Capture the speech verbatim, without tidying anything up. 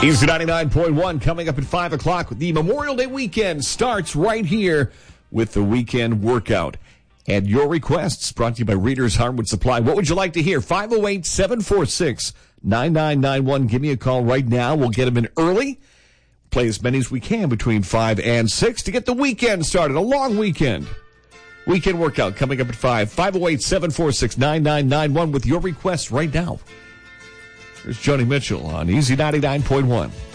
Easy ninety-nine point one coming up at five o'clock. The Memorial Day weekend starts right here with the weekend workout. And your requests brought to you by Reader's Hardwood Supply. What would you like to hear? five oh eight, seven four six, nine nine nine one. Give me a call right now. We'll get them in early. Play as many as we can between five and six to get the weekend started. A long weekend. Weekend workout coming up at five. five oh eight, seven four six, nine nine nine one with your requests right now. Here's Joni Mitchell on Easy ninety-nine point one.